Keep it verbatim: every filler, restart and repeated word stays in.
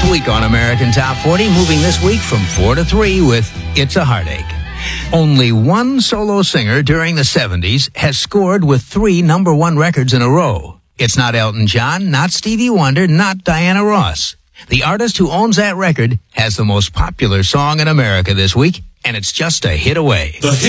week on American Top forty, moving this week from four to three with It's a Heartache. Only one solo singer during the seventies has scored with three number one records in a row. It's not Elton John, not Stevie Wonder, not Diana Ross. The artist who owns that record has the most popular song in America this week, and it's just a hit away. The hit